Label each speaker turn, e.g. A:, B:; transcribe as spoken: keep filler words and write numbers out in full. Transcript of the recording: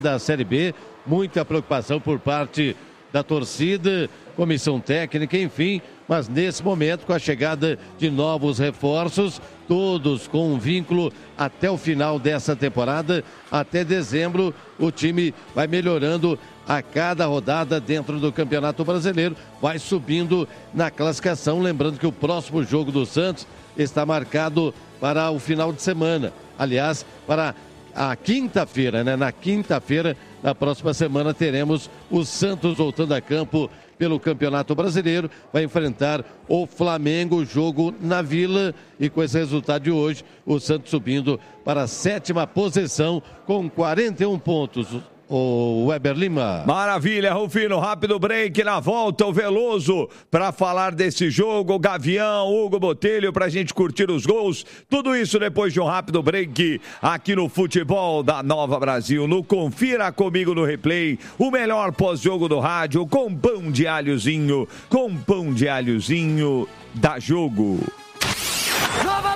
A: da Série B, muita preocupação por parte da torcida, comissão técnica, enfim, mas nesse momento, com a chegada de novos reforços, todos com um vínculo até o final dessa temporada, até dezembro, o time vai melhorando a cada rodada dentro do Campeonato Brasileiro, vai subindo na classificação, lembrando que o próximo jogo do Santos está marcado para o final de semana, aliás, para a quinta-feira, né? Na quinta-feira, na próxima semana, teremos o Santos voltando a campo pelo Campeonato Brasileiro, vai enfrentar o Flamengo, jogo na Vila, e com esse resultado de hoje, o Santos subindo para a sétima posição com quarenta e um pontos. O Weber Lima.
B: Maravilha, Rufino, rápido break, na volta o Veloso para falar desse jogo, o Gavião, Hugo Botelho, pra gente curtir os gols, tudo isso depois de um rápido break aqui no Futebol da Nova Brasil, no Confira Comigo no Replay, o melhor pós-jogo do rádio, com pão de alhozinho, com pão de alhozinho da Jogo.
C: Nova